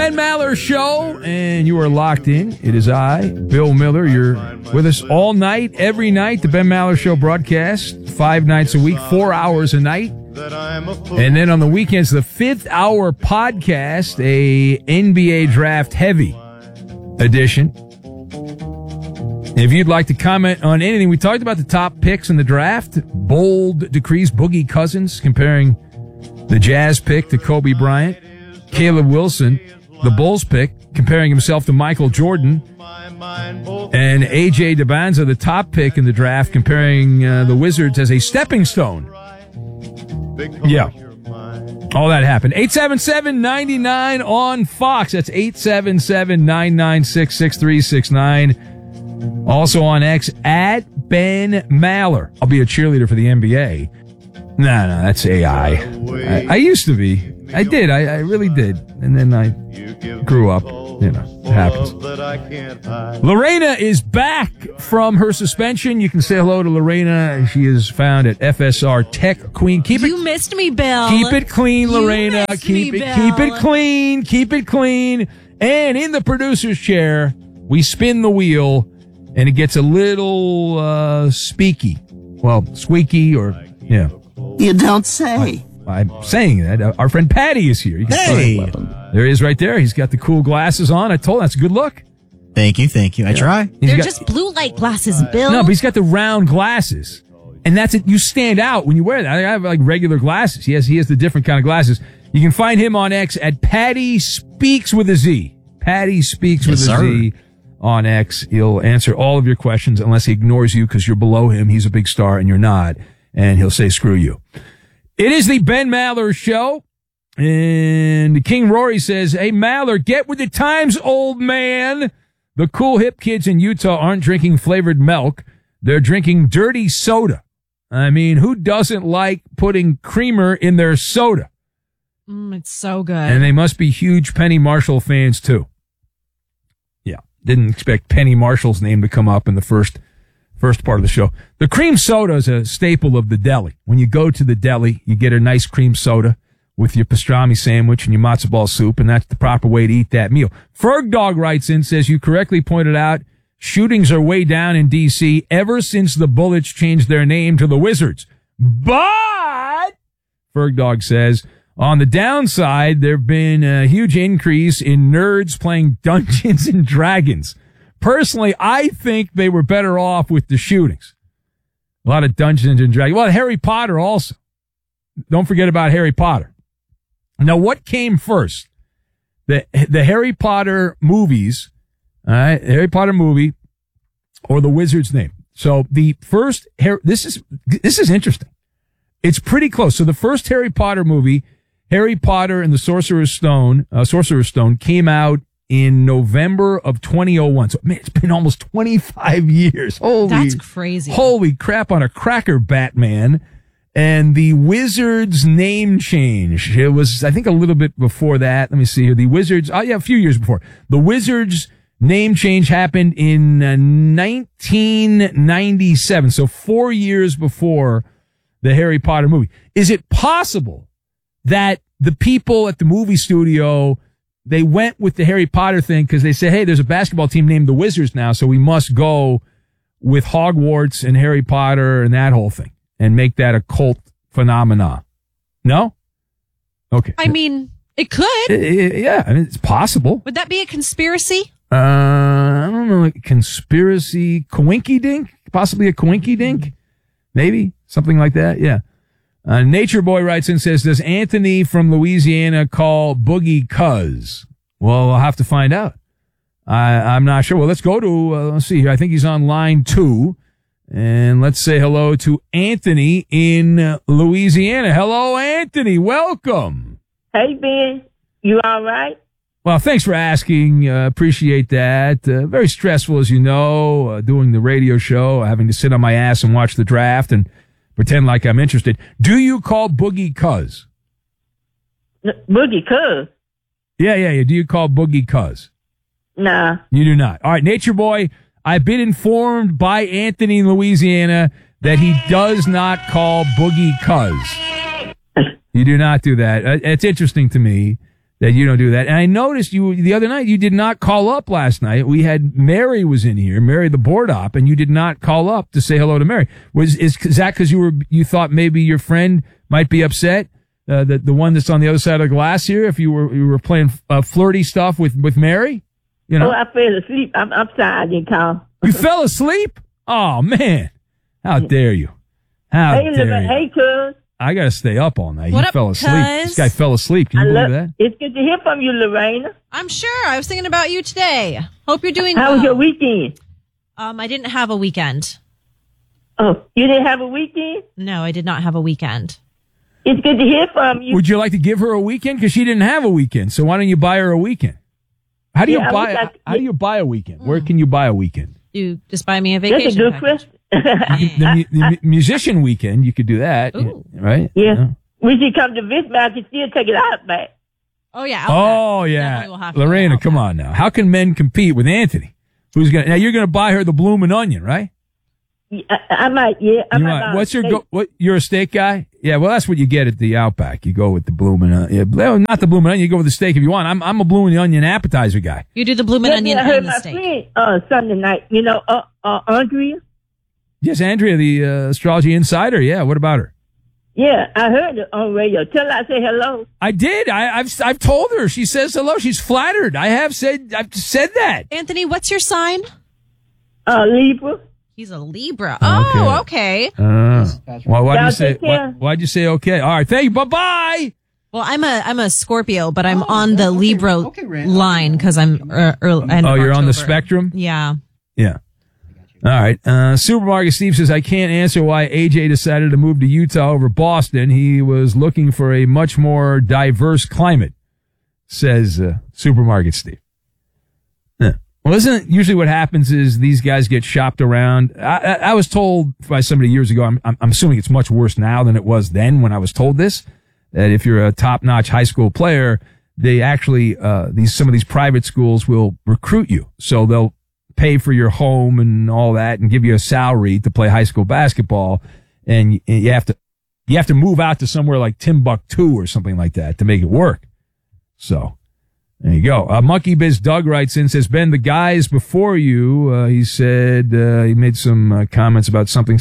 Ben Maller Show, and you are locked in. It is I, Bill Miller. You're with us all night, every night. The Ben Maller Show broadcast, 5 nights a week, 4 hours a night. And then on the weekends, the 5th hour podcast, a NBA draft heavy edition. If you'd like to comment on anything, we talked about the top picks in the draft. Bold decrees, Boogie Cousins, comparing the Jazz pick to Kobe Bryant. Caleb Wilson, the Bulls pick, comparing himself to Michael Jordan. And A.J. Debanza, the top pick in the draft, comparing the Wizards as a stepping stone. Yeah. All that happened. 877-99 on Fox. That's 877-996-6369. Also on X, at Ben Maller. I'll be a cheerleader for the NBA. No, that's AI. I used to be. I did. I really did. And then I grew up. You know, it happens. Lorena is back from her suspension. You can say hello to Lorena. She is found at FSR Tech Queen. You missed me, Bill. Keep it clean, Lorena. Keep it clean. Keep it clean. And in the producer's chair, we spin the wheel, and it gets a little speaky. Well, squeaky or, yeah. You don't say. I'm saying that. Our friend Patty is here. You can Hey! There he is right there. He's got the cool glasses on. I told him that's a good look. Thank you. I try. They're just blue light glasses, Bill. No, but he's got the round glasses. And that's it. You stand out when you wear that. I have like regular glasses. He has the different kind of glasses. You can find him on X at Patty Speaks with a Z. Patty Speaks with a Z on X. He'll answer all of your questions unless he ignores you because you're below him. He's a big star and you're not. And he'll say, screw you. It is the Ben Maller Show. And King Rory says, hey, Maller, get with the times, old man. The cool hip kids in Utah aren't drinking flavored milk. They're drinking dirty soda. I mean, who doesn't like putting creamer in their soda? It's so good. And they must be huge Penny Marshall fans, too. Yeah. Didn't expect Penny Marshall's name to come up in the first part of the show. The cream soda is a staple of the deli. When you go to the deli, you get a nice cream soda with your pastrami sandwich and your matzo ball soup, and that's the proper way to eat that meal. Ferg Dog writes in, says, you correctly pointed out, shootings are way down in D.C. ever since the Bullets changed their name to the Wizards. But, Ferg Dog says, on the downside, there have been a huge increase in nerds playing Dungeons and Dragons. Personally, I think they were better off with the shootings. A lot of Dungeons and Dragons. Well, Harry Potter also. Don't forget about Harry Potter. Now, what came first? The Harry Potter movies, all right, the Harry Potter movie, or the Wizard's name. So the first, this is interesting. It's pretty close. So the first Harry Potter movie, Harry Potter and the Sorcerer's Stone, came out in November of 2001. So, man, it's been almost 25 years. That's crazy. Holy crap on a cracker, Batman. And the Wizards name change. It was, I think, a little bit before that. Let me see here. The Wizards, a few years before. The Wizards name change happened in 1997. So 4 years before the Harry Potter movie. Is it possible that the people at the movie studio, they went with the Harry Potter thing because they said, hey, there's a basketball team named the Wizards now, so we must go with Hogwarts and Harry Potter and that whole thing and make that a cult phenomena? No? Okay. I mean, it could. Yeah, I mean, it's possible. Would that be a conspiracy? I don't know, like conspiracy, coinky dink? Possibly a coinky dink? Maybe? Something like that? Yeah. Nature Boy writes in, says, does Anthony from Louisiana call Boogie Cuz? Well, I'll have to find out. I'm not sure. Well, let's go to, let's see here. I think he's on line 2. And let's say hello to Anthony in Louisiana. Hello, Anthony. Welcome. Hey, Ben. You all right? Well, thanks for asking. Appreciate that. Very stressful, as you know, doing the radio show, having to sit on my ass and watch the draft and pretend like I'm interested. Do you call Boogie Cuz? Boogie Cuz? Yeah. Do you call Boogie Cuz? Nah. You do not. All right, Nature Boy, I've been informed by Anthony in Louisiana that he does not call Boogie Cuz. You do not do that. It's interesting to me that you don't do that. And I noticed the other night, you did not call up last night. We had Mary was in here, Mary the board op, and you did not call up to say hello to Mary. Is that because you thought maybe your friend might be upset? The one that's on the other side of the glass here, if you were playing flirty stuff with Mary? You know? Oh, I fell asleep. I'm sorry I didn't call. You fell asleep? Oh, man. How dare you? How dare you? Hey, cuz. I got to stay up all night. What He up, fell asleep. cuz? This guy fell asleep. Can you believe that? It's good to hear from you, Lorena. I'm sure. I was thinking about you today. Hope you're doing How well. was your weekend? I didn't have a weekend. Oh, you didn't have a weekend? No, I did not have a weekend. It's good to hear from you. Would you like to give her a weekend? Because she didn't have a weekend. So why don't you buy her a weekend? How do you buy a weekend? Where can you buy a weekend? You just buy me a That's vacation a good package. question. The musician weekend, you could do that, Ooh. right? Yeah. We should come to visit, but I can still take it out back. Oh, yeah. Oh, Definitely yeah. will have to Lorena, go come on now. How can men compete with Anthony? Now you're going to buy her the bloomin' onion, right? I might, yeah. I You might might. buy What's a your steak. what? You're a steak guy? Yeah. Well, that's what you get at the Outback. You go with the bloomin' onion. Yeah, not the bloomin' onion. You go with the steak if you want. I'm a bloomin' onion appetizer guy. You do the bloomin' Yeah, onion I heard and the my steak. friend Sunday night. You know, Andrea. Yes, Andrea, the astrology insider. Yeah. What about her? Yeah, I heard it on radio. Tell her I say hello. I did. I've told her. She says hello. She's flattered. I've said that. Anthony, what's your sign? Libra. He's a Libra. Oh, okay. Well, why'd you Y'all say? take care. Why'd you say okay? All right. Thank you. Bye bye. Well, I'm a Scorpio, but I'm on the Libra line because I'm early. Oh, you're on the spectrum. Yeah. Yeah. All right. Supermarket Steve says, I can't answer why AJ decided to move to Utah over Boston. He was looking for a much more diverse climate, says Supermarket Steve. Yeah. Well, isn't it usually what happens is these guys get shopped around? I was told by somebody years ago, I'm assuming it's much worse now than it was then when I was told this, that if you're a top-notch high school player, they actually, some of these private schools will recruit you. So they'll pay for your home and all that and give you a salary to play high school basketball. And you have to move out to somewhere like Timbuktu or something like that to make it work. So there you go. Monkey Biz Doug writes in, says, Ben, the guys before you, he said, he made some comments about something.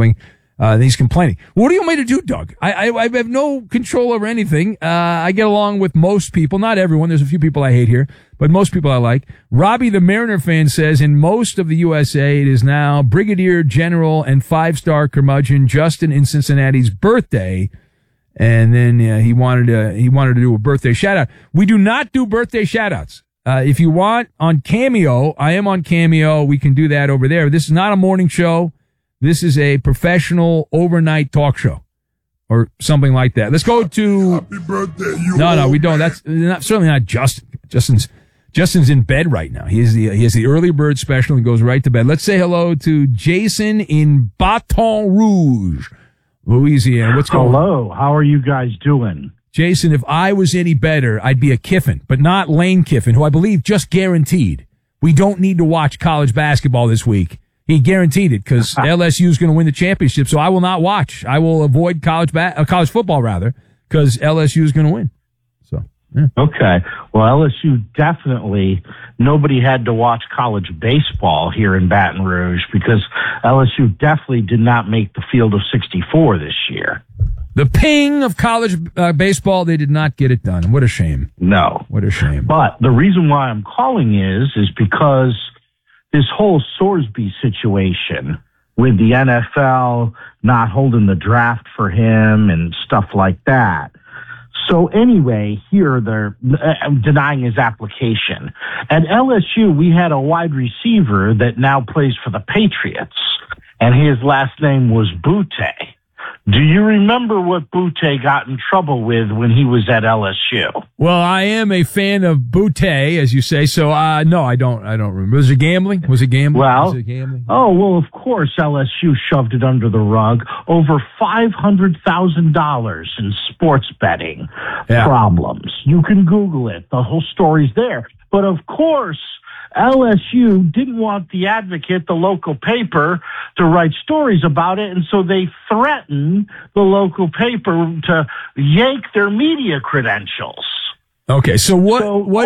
And he's complaining. What do you want me to do, Doug? I have no control over anything. I get along with most people, not everyone. There's a few people I hate here, but most people I like. Robbie, the Mariner fan, says in most of the USA, it is now Brigadier General and 5-star curmudgeon Justin in Cincinnati's birthday. And then he wanted to do a birthday shout out. We do not do birthday shout outs. If you want on Cameo, I am on Cameo. We can do that over there. This is not a morning show. This is a professional overnight talk show or something like that. Let's go to. Happy birthday, you. No, we don't. That's certainly not Justin. Justin's in bed right now. He has the early bird special and goes right to bed. Let's say hello to Jason in Baton Rouge, Louisiana. What's going on? Hello. How are you guys doing? Jason, if I was any better, I'd be a Kiffin, but not Lane Kiffin, who I believe just guaranteed we don't need to watch college basketball this week. He guaranteed it because LSU is going to win the championship. So I will not watch. I will avoid college football rather because LSU is going to win. So, yeah. Okay. Well, LSU definitely, nobody had to watch college baseball here in Baton Rouge because LSU definitely did not make the field of 64 this year. The ping of college baseball, they did not get it done. What a shame. No. What a shame. But the reason why I'm calling is because this whole Sorsby situation with the NFL not holding the draft for him and stuff like that. So anyway, here they're denying his application. At LSU, we had a wide receiver that now plays for the Patriots, and his last name was Butte. Do you remember what Butte got in trouble with when he was at LSU? Well, I am a fan of Butte, as you say. So, no, I don't remember. Was it gambling? Well, Was it gambling? Oh, well, of course, LSU shoved it under the rug. Over $500,000 in sports betting problems. You can Google it. The whole story's there. But of course, LSU didn't want the Advocate, the local paper, to write stories about it, and so they threatened the local paper to yank their media credentials. Okay, so what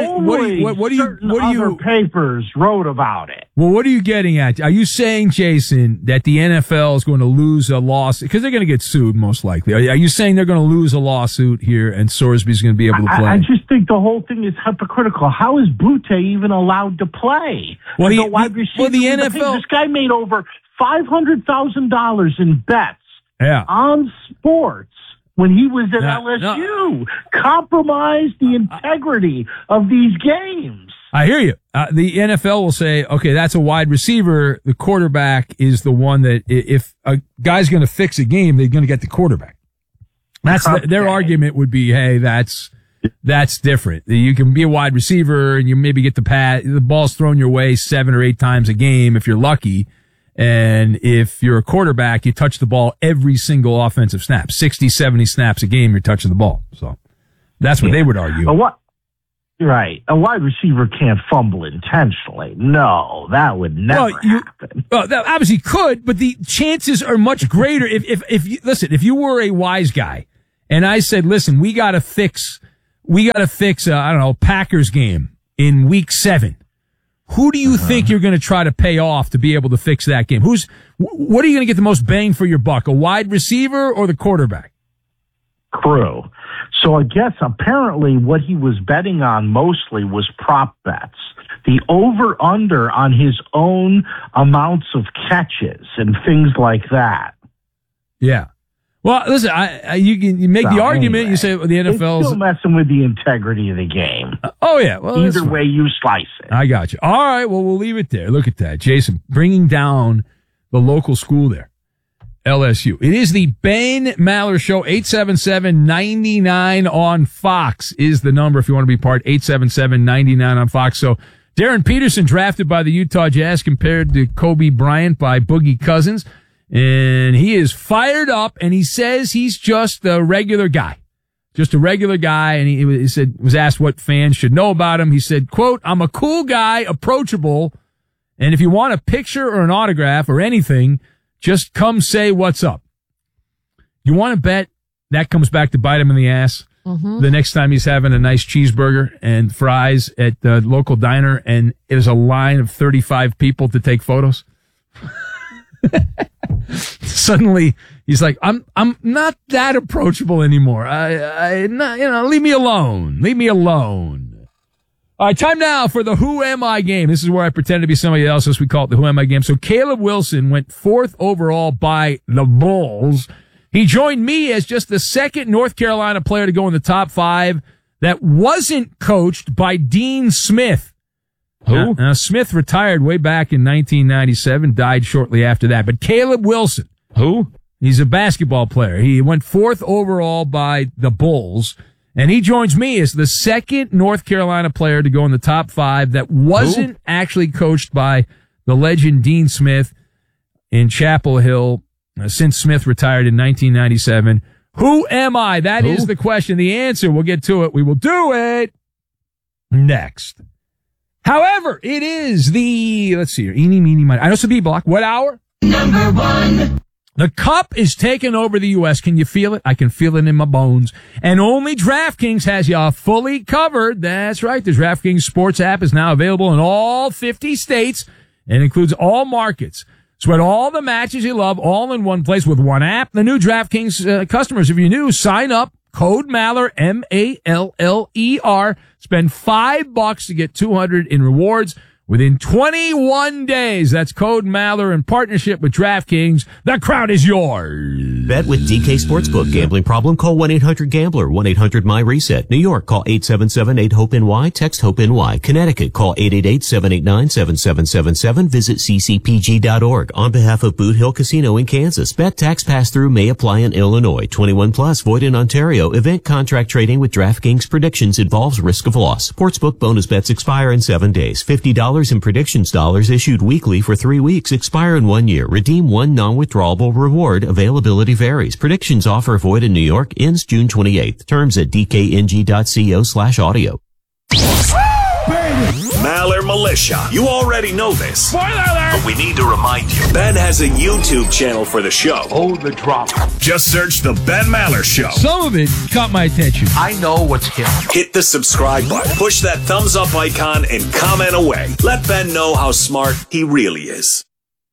other papers wrote about it. Well, what are you getting at? Are you saying, Jason, that the NFL is going to lose a lawsuit because they're going to get sued most likely? Are you saying they're going to lose a lawsuit here and Sorsby's going to be able to play? I just think the whole thing is hypocritical. How is Butte even allowed to play? Well, the NFL. This guy made over $500,000 in bets on sports. When he was at LSU, compromised the integrity of these games. I hear you. The NFL will say, okay, that's a wide receiver. The quarterback is the one that if a guy's going to fix a game, they're going to get the quarterback. That's their argument would be, hey, that's different. You can be a wide receiver and you maybe get the ball's thrown your way 7 or 8 times a game if you're lucky. And if you're a quarterback, you touch the ball every single offensive snap. 60, 70 snaps a game, you're touching the ball. So that's what they would argue. Right. A wide receiver can't fumble intentionally. No, that would never happen. Well, that obviously could, but the chances are much greater. If you were a wise guy and I said, listen, we got to fix, Packers game in week 7. Who do you think you're going to try to pay off to be able to fix that game? What are you going to get the most bang for your buck? A wide receiver or the quarterback? Crew. So I guess apparently what he was betting on mostly was prop bets. The over-under on his own amounts of catches and things like that. Yeah. Well, listen, you make the argument. You say the NFL's still messing with the integrity of the game. Oh yeah. Well, either way you slice it. I got you. All right. Well, we'll leave it there. Look at that, Jason, bringing down the local school there, LSU. It is the Ben Maller Show. 877-99 on Fox is the number if you want to be part. 877-99 on Fox. So Darren Peterson drafted by the Utah Jazz compared to Kobe Bryant by Boogie Cousins. And he is fired up, and he says he's just a regular guy. Just a regular guy, and he was asked what fans should know about him. He said, quote, I'm a cool guy, approachable, and if you want a picture or an autograph or anything, just come say what's up. You want to bet that comes back to bite him in the ass the next time he's having a nice cheeseburger and fries at the local diner, and there's a line of 35 people to take photos? Suddenly he's like, I'm not that approachable anymore. Leave me alone. All right, time now for the Who Am I game. This is where I pretend to be somebody else, as we call it the Who Am I game. So Caleb Wilson went 4th overall by the Bulls. He joined me as just the second North Carolina player to go in the top 5 that wasn't coached by Dean Smith. Who? Now, Smith retired way back in 1997, died shortly after that. But Caleb Wilson. Who? He's a basketball player. He went 4th overall by the Bulls, and he joins me as the second North Carolina player to go in the top 5 that wasn't actually coached by the legend Dean Smith in Chapel Hill since Smith retired in 1997. Who am I? That is the question. The answer, we'll get to it. We will do it next. However, it is let's see here, eeny, meeny, miny. I know it's a B-block. What hour? Number 1. The Cup is taking over the U.S. Can you feel it? I can feel it in my bones. And only DraftKings has you fully covered. That's right. The DraftKings Sports app is now available in all 50 states and includes all markets. Sweat all the matches you love all in one place with one app. The new DraftKings customers, if you're new, sign up. Code Maller, M-A-L-L-E-R. Spend $5 to get $200 in rewards within 21 days. That's Code Maller in partnership with DraftKings. The crowd is yours. Bet with DK Sportsbook. Gambling problem? Call 1-800-GAMBLER. 1-800-MY-RESET. New York, call 877-8-HOPE-NY. Text HOPE-NY. Connecticut, call 888-789-7777. Visit ccpg.org. On behalf of Boot Hill Casino in Kansas, bet tax pass-through may apply in Illinois. 21 plus, void in Ontario. Event contract trading with DraftKings predictions involves risk of loss. Sportsbook bonus bets expire in 7 days. $50 in predictions dollars issued weekly for 3 weeks. Expire in 1 year. Redeem one non-withdrawable reward. Availability varies. Predictions offer void in New York. Ends June 28th. Terms at dkng.co/audio. Maller Militia. You already know this. Spoiler alert! But we need to remind you. Ben has a YouTube channel for the show. Oh, the drama. Just search The Ben Maller Show. Some of it caught my attention. I know what's hip. Hit the subscribe button. Push that thumbs up icon and comment away. Let Ben know how smart he really is.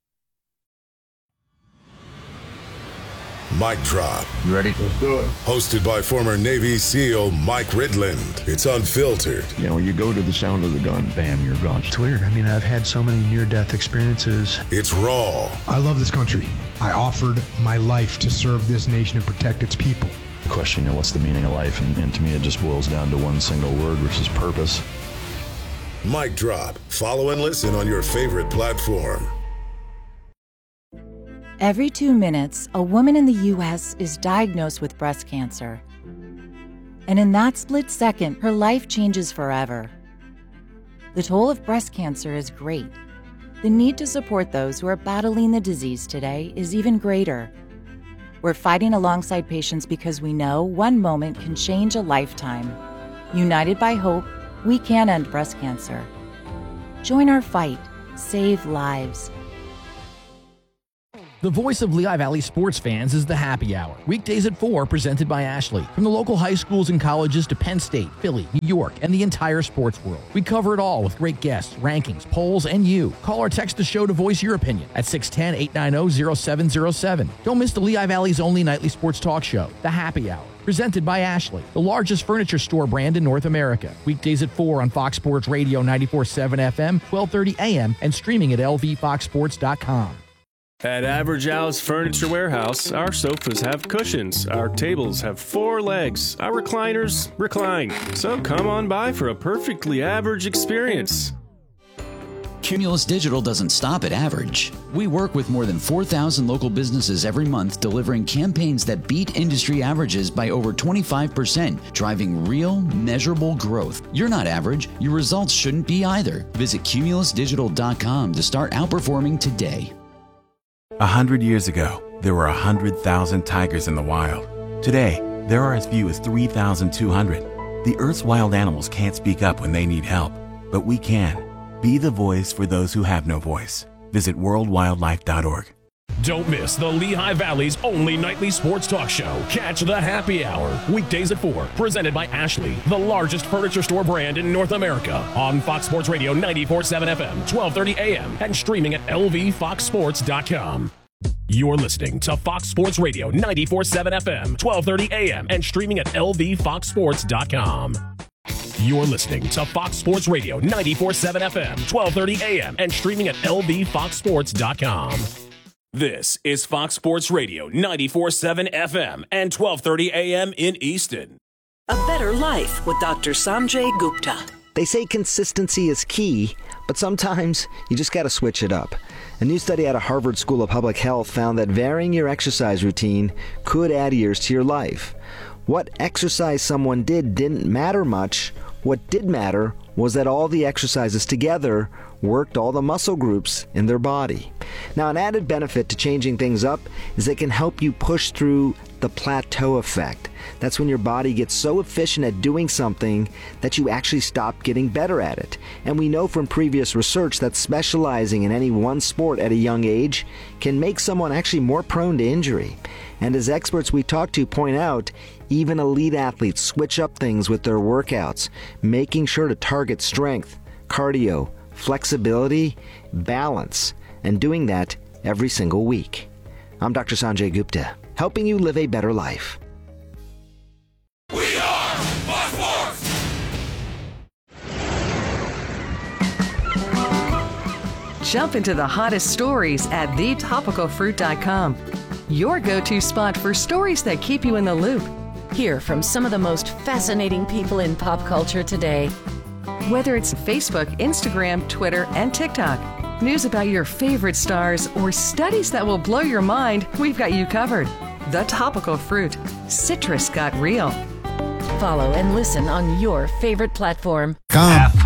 Mic Drop. You ready? Let's do it. Hosted by former Navy SEAL Mike Ridland. It's unfiltered. You know, you go to the sound of the gun, bam, you're gone. It's weird. I mean, I've had so many near-death experiences. It's raw. I love this country. I offered my life to serve this nation and protect its people. The question, you know, what's the meaning of life? And to me, it just boils down to one single word, which is purpose. Mic Drop. Follow and listen on your favorite platform. Every 2 minutes, a woman in the U.S. is diagnosed with breast cancer. And in that split second, her life changes forever. The toll of breast cancer is great. The need to support those who are battling the disease today is even greater. We're fighting alongside patients because we know one moment can change a lifetime. United by hope, we can end breast cancer. Join our fight. Save lives. The voice of Lehigh Valley sports fans is the Happy Hour. Weekdays at 4, presented by Ashley. From the local high schools and colleges to Penn State, Philly, New York, and the entire sports world. We cover it all with great guests, rankings, polls, and you. Call or text the show to voice your opinion at 610-890-0707. Don't miss the Lehigh Valley's only nightly sports talk show, The Happy Hour. Presented by Ashley, the largest furniture store brand in North America. Weekdays at 4 on Fox Sports Radio 94.7 FM, 12:30 a.m., and streaming at lvfoxsports.com. At Average Al's Furniture Warehouse, our sofas have cushions, our tables have 4 legs, our recliners recline. So come on by for a perfectly average experience. Cumulus Digital doesn't stop at average. We work with more than 4,000 local businesses every month, delivering campaigns that beat industry averages by over 25%, driving real, measurable growth. You're not average. Your results shouldn't be either. Visit cumulusdigital.com to start outperforming today. 100 years ago, there were 100,000 tigers in the wild. Today, there are as few as 3,200. The Earth's wild animals can't speak up when they need help, but we can. Be the voice for those who have no voice. Visit worldwildlife.org. Don't miss the Lehigh Valley's only nightly sports talk show. Catch the Happy Hour, weekdays at 4, presented by Ashley, the largest furniture store brand in North America, on Fox Sports Radio 94.7 FM, 12:30 a.m., and streaming at lvfoxsports.com. You're listening to Fox Sports Radio 94.7 FM, 12:30 a.m., and streaming at lvfoxsports.com. You're listening to Fox Sports Radio 94.7 FM, 12:30 a.m., and streaming at lvfoxsports.com. This is Fox Sports Radio 94.7 FM and 12:30 a.m. in Easton. A Better Life with Dr. Sanjay Gupta. They say consistency is key, but sometimes you just got to switch it up. A new study out of Harvard School of Public Health found that varying your exercise routine could add years to your life. What exercise someone did didn't matter much. What did matter was that all the exercises together worked all the muscle groups in their body. Now, an added benefit to changing things up is it can help you push through the plateau effect. That's when your body gets so efficient at doing something that you actually stop getting better at it. And we know from previous research that specializing in any one sport at a young age can make someone actually more prone to injury. And as experts we talk to point out, even elite athletes switch up things with their workouts, making sure to target strength, cardio, flexibility, balance, and doing that every single week. I'm Dr. Sanjay Gupta, helping you live a better life. We are Fox Sports! Jump into the hottest stories at thetopicalfruit.com. Your go-to spot for stories that keep you in the loop. Hear from some of the most fascinating people in pop culture today. Whether it's Facebook, Instagram, Twitter, and TikTok, news about your favorite stars, or studies that will blow your mind, we've got you covered. The Topical Fruit. Citrus got real. Follow and listen on your favorite platform. Half